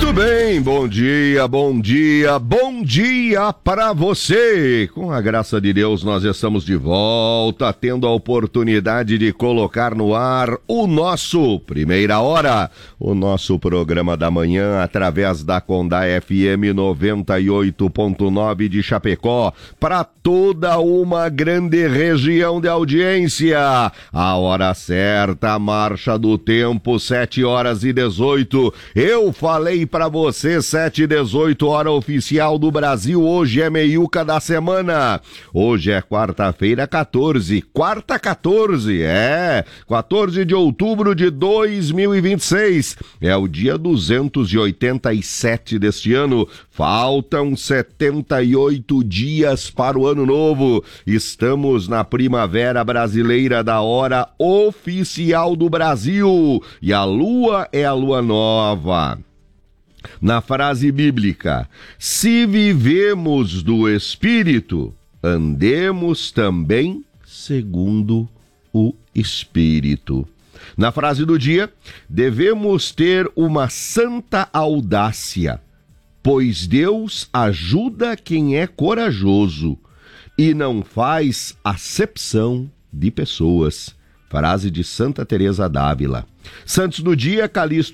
Muito bem, bom dia para você. Com a graça de Deus, nós estamos de volta, tendo a oportunidade de colocar no ar o nosso Primeira Hora, o nosso programa da manhã, através da Condá FM 98.9 de Chapecó, para toda uma grande região de audiência. A hora certa, a marcha do tempo, 7h18. Eu falei pra você, 7h18, hora oficial do Brasil. Hoje é meiuca da semana. Hoje é quarta-feira, 14 de outubro de 2026. É o dia 287 deste ano. Faltam 78 dias para o ano novo. Estamos na primavera brasileira da hora oficial do Brasil. E a lua é a lua nova. Na frase bíblica, se vivemos do Espírito, andemos também segundo o Espírito. Na frase do dia, devemos ter uma santa audácia, pois Deus ajuda quem é corajoso e não faz acepção de pessoas. Frase de Santa Teresa d'Ávila. Santos do dia, Calixto